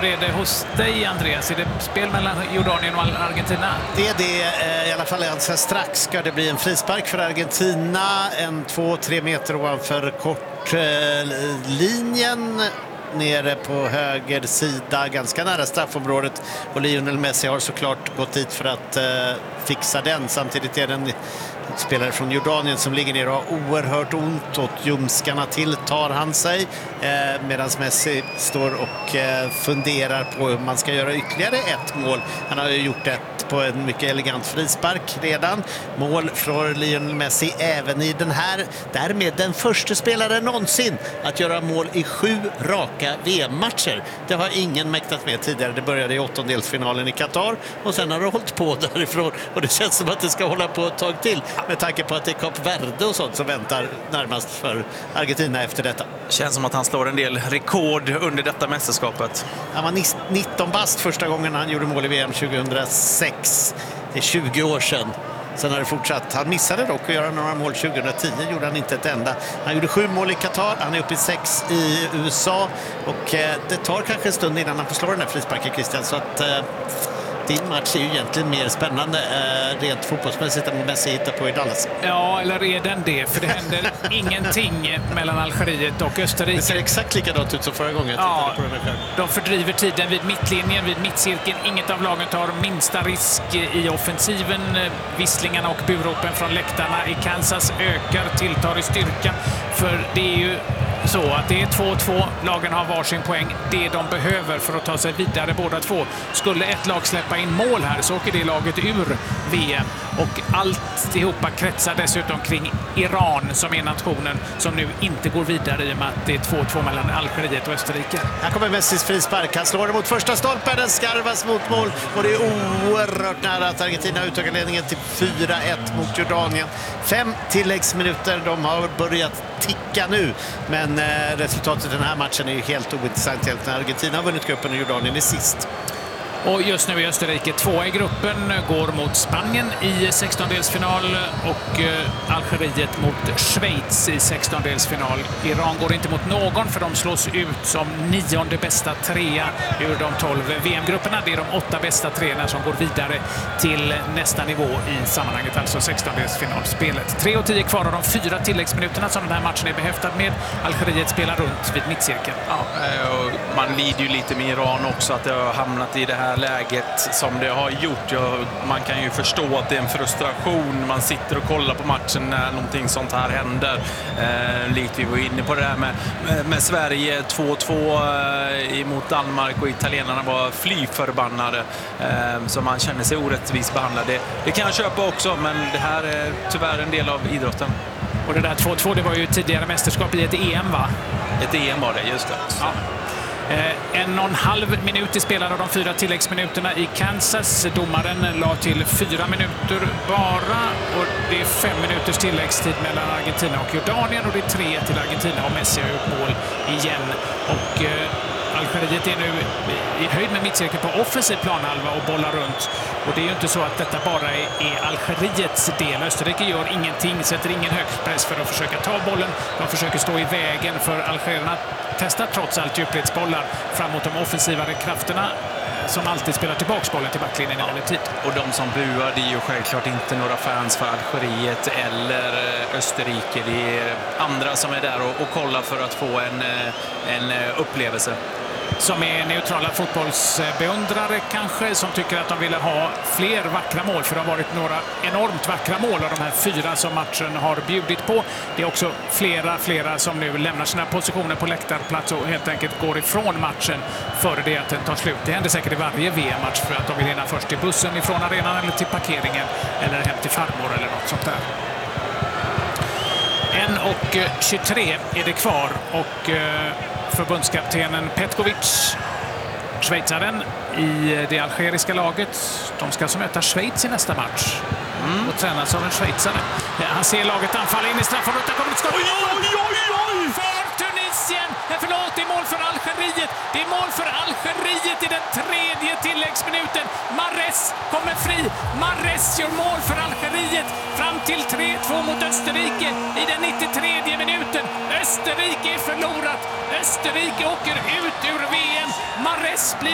Hur är det hos dig, Andreas? Är det spel mellan Jordanien och Argentina? Det är det, i alla fall ganska strax ska det bli en frispark för Argentina. 2-3 meter ovanför kortlinjen. Nere på höger sida, ganska nära straffområdet. Och Lionel Messi har såklart gått dit för att fixa den. Samtidigt är det en spelare från Jordanien som ligger ner och har oerhört ont. Åt ljumskarna tilltar han sig. Medan Messi står och funderar på hur man ska göra ytterligare ett mål. Han har ju gjort ett på en mycket elegant frispark redan. Mål från Lionel Messi även i den här. Därmed den första spelaren någonsin att göra mål i 7 raka VM-matcher. Det har ingen mäktat med tidigare. Det började i 8-delsfinalen i Qatar och sen har det hållit på därifrån. Och det känns som att det ska hålla på ett tag till med tanke på att det är Kap Verde och sånt som väntar närmast för Argentina efter detta. Känns som att han slår en del rekord under detta mästerskapet. Han var 19 bast första gången han gjorde mål i VM 2006. Det är 20 år sedan. Sen har det fortsatt. Han missade dock att göra några mål 2010. Gjorde han inte ett enda. Han gjorde 7 mål i Qatar. Han är uppe i 6 i USA. Och det tar kanske en stund innan han får slå den här frisparken, Christian. Så att din match är ju egentligen mer spännande rent fotbollsmässigt än Messi hittar på i Dallas. Ja, eller är den det? För det händer ingenting mellan Algeriet och Österrike. Det ser exakt likadant ut som förra gången. Ja, de fördriver tiden vid mittlinjen, vid mittcirkeln. Inget av lagen tar minsta risk i offensiven. Visslingarna och buropen från läktarna i Kansas tilltar i styrka. För det är ju så att det är 2-2. Lagen har varsin poäng. Det de behöver för att ta sig vidare båda två. Skulle ett lag släppa in mål här så åker det laget ur VM. Och alltihopa kretsar dessutom kring Iran som är nationen som nu inte går vidare i och med att det är 2-2 mellan Algeriet och Österrike. Här kommer Messis frispark. Han slår det mot första stolpen. Den skarvas mot mål. Och det är oerhört nära att Argentina utökar ledningen till 4-1 mot Jordanien. 5 tilläggsminuter. De har börjat ticka nu. Men resultatet i den här matchen är ju helt ointressant. När Argentina har vunnit gruppen och Jordanien är sist. Och just nu är Österrike 2 i gruppen, går mot Spanien i 16-delsfinal och Algeriet mot Schweiz i 16-delsfinal. Iran går inte mot någon för de slås ut som 9:e bästa trea ur de 12 VM-grupperna. Det är de 8 bästa treorna som går vidare till nästa nivå i sammanhanget, alltså 16-delsfinalspelet. 3:10 kvar av de 4 tilläggsminuterna som den här matchen är behäftad med. Algeriet spelar runt vid mittcirkeln. Ja, man lider ju lite med Iran också att det har hamnat i det här läget som det har gjort. Man kan ju förstå att det är en frustration. Man sitter och kollar på matchen när någonting sånt här händer. Likt vi var inne på det här med Sverige 2-2 emot Danmark och italienarna var flyförbannade. Så man känner sig orättvist behandlad. Det kan jag köpa också, men det här är tyvärr en del av idrotten. Och det där 2-2, det var ju tidigare mästerskap i ett EM, va? Ett EM var det, just det. Ja. 1,5 minut i spelare av de 4 tilläggsminuterna i Kansas. Domaren la till 4 minuter bara och det är 5 minuters tilläggstid mellan Argentina och Jordanien och det är 3 till Argentina och Messi har gjort mål igen. Och Algeriet är nu i höjd med mittcirkeln på offensiv planhalva och bollar runt. Och det är ju inte så att detta bara är Algeriets del. Österrike gör ingenting, sätter ingen hög press för att försöka ta bollen. De försöker stå i vägen för algerierna. Testar trots allt djupledsbollar fram mot de offensivare krafterna som alltid spelar tillbaka bollen till backlinjen emellertid. Och de som buar, det är ju självklart inte några fans för Algeriet eller Österrike. Det är andra som är där och kollar för att få en upplevelse. Som är neutrala fotbollsbeundrare kanske, som tycker att de ville ha fler vackra mål, för det har varit några enormt vackra mål av de här 4 som matchen har bjudit på. Det är också flera som nu lämnar sina positioner på läktarplats och helt enkelt går ifrån matchen före det att den tar slut. Det händer säkert i varje VM-match för att de vill hinna först till bussen ifrån arenan eller till parkeringen eller hem till farmor eller något sånt där. 1:23 är det kvar och förbundskaptenen Petkovic, schweizaren i det algeriska laget. De ska alltså möta Schweiz i nästa match och tränas av en schweizare. Han ser laget anfalla in i straffområdet. Där kommer ett skott. För Tunisien! Förlåt, det är mål för Algeriet. Det är mål för Algeriet i den 3:e tilläggsminuten. Mahrez kommer fri. Mahrez gör mål för Algeriet fram till 3-2 mot Österrike i den 93:e minuten. Österrike är förlorat. Österrike åker ut ur VM. Mahrez blir